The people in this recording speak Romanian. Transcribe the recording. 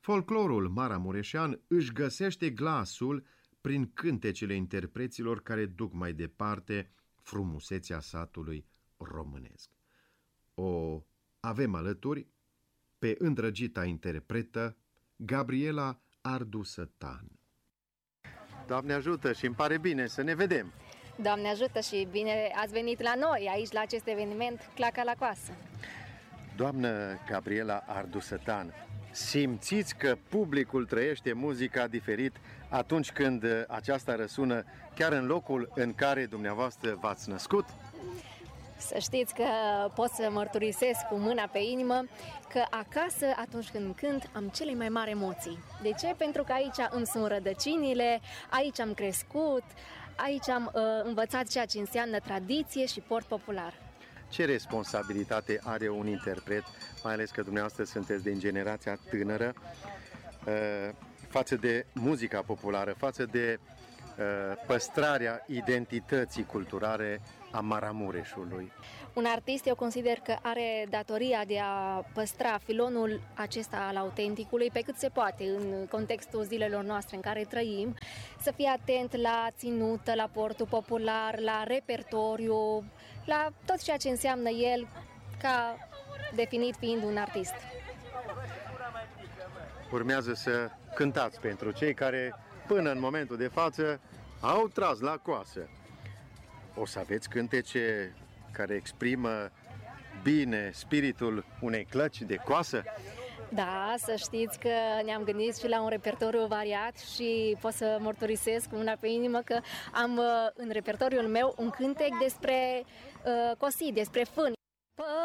Folclorul maramureșean își găsește glasul prin cântecele interpreților care duc mai departe frumusețea satului românesc. O avem alături pe îndrăgita interpretă Gabriela Ardusătan. Doamne ajută și îmi pare bine să ne vedem! Doamne ajută și bine ați venit la noi, aici la acest eveniment Claca la Coasă. Doamnă Gabriela Ardusătan, simțiți că publicul trăiește muzica diferit atunci când aceasta răsună chiar în locul în care dumneavoastră v-ați născut? Să știți că pot să mărturisesc cu mâna pe inimă că acasă, atunci când cânt, am cele mai mari emoții. De ce? Pentru că aici îmi sunt rădăcinile, aici am crescut, aici am învățat ceea ce înseamnă tradiție și port popular. Ce responsabilitate are un interpret, mai ales că dumneavoastră sunteți din generația tânără, față de muzica populară, față de păstrarea identității culturale a Maramureșului? Un artist, eu consider că are datoria de a păstra filonul acesta al autenticului pe cât se poate în contextul zilelor noastre în care trăim, să fie atent la ținută, la portul popular, la repertoriu, la tot ceea ce înseamnă el ca definit fiind un artist. Urmează să cântați pentru cei care până în momentul de față au tras la coasă. O să aveți cântece care exprimă bine spiritul unei clăci de coasă? Da, să știți că ne-am gândit și la un repertoriu variat și pot să mărturisesc cu mâna pe inimă că am în repertoriul meu un cântec despre cosii, despre fân.